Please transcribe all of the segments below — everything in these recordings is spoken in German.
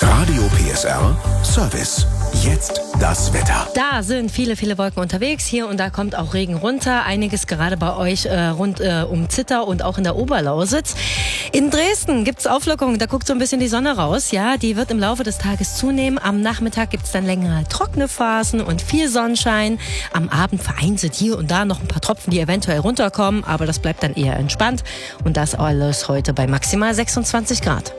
Radio PSR Service. Jetzt das Wetter. Da sind viele Wolken unterwegs. Hier und da kommt auch Regen runter. Einiges gerade bei euch rund um Zitter und auch in der Oberlausitz. In Dresden gibt's Auflockerung. Da guckt so ein bisschen die Sonne raus. Ja, die wird im Laufe des Tages zunehmen. Am Nachmittag gibt's dann längere trockene Phasen und viel Sonnenschein. Am Abend vereinzelt hier und da noch ein paar Tropfen, die eventuell runterkommen. Aber das bleibt dann eher entspannt. Und das alles heute bei maximal 26 Grad.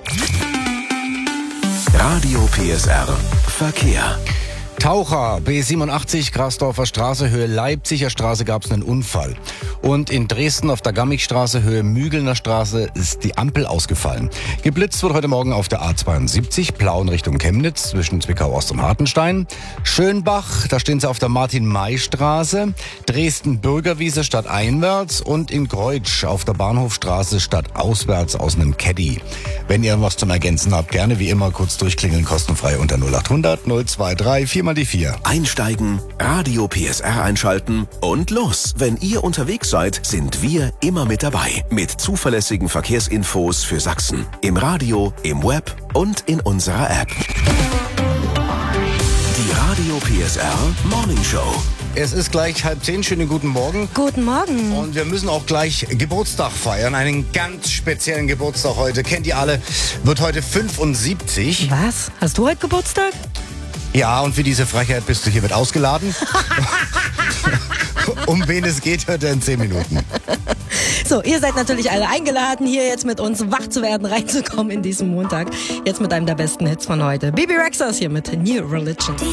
Radio PSR Verkehr. Taucher, B87, Grasdorfer Straße, Höhe Leipziger Straße gab es einen Unfall. Und in Dresden auf der Gammigstraße, Höhe Mügelner Straße, ist die Ampel ausgefallen. Geblitzt wurde heute Morgen auf der A72, Plauen Richtung Chemnitz, zwischen Zwickau-Ost und Hartenstein. Schönbach, da stehen sie auf der Martin-May-Straße. Dresden-Bürgerwiese stadteinwärts und in Kreutsch auf der Bahnhofstraße stadtauswärts aus einem Caddy. Wenn ihr was zum Ergänzen habt, gerne wie immer kurz durchklingeln, kostenfrei unter 0800 023 4 mal die 4. Einsteigen, Radio PSR einschalten und los. Wenn ihr unterwegs seid, sind wir immer mit dabei. Mit zuverlässigen Verkehrsinfos für Sachsen. Im Radio, im Web und in unserer App. Die Radio PSR Morning Show. Es ist gleich 9:30, schönen guten Morgen. Guten Morgen. Und wir müssen auch gleich Geburtstag feiern, einen ganz speziellen Geburtstag heute. Kennt ihr alle, wird heute 75. Was? Hast du heute Geburtstag? Ja, und für diese Frechheit bist du hiermit ausgeladen. Um wen es geht, hört er in 10 Minuten. So, ihr seid natürlich alle eingeladen, hier jetzt mit uns wach zu werden, reinzukommen in diesen Montag. Jetzt mit einem der besten Hits von heute. Bebe Rexha ist hier mit New Religion.